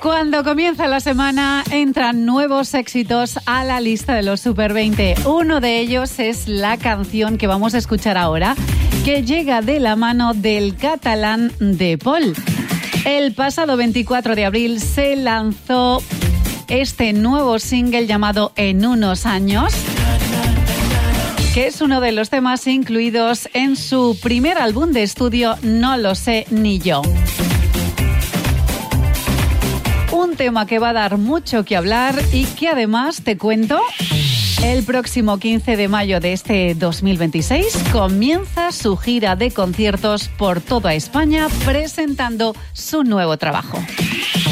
Cuando comienza la semana, entran nuevos éxitos a la lista de los Super 20. Uno de ellos es la canción que vamos a escuchar ahora, que llega de la mano del catalán De Paul. El pasado 24 de abril se lanzó este nuevo single llamado En unos años, que es uno de los temas incluidos en su primer álbum de estudio No lo sé ni yo. Un tema que va a dar mucho que hablar y que además, te cuento, el próximo 15 de mayo de este 2026 comienza su gira de conciertos por toda España presentando su nuevo trabajo.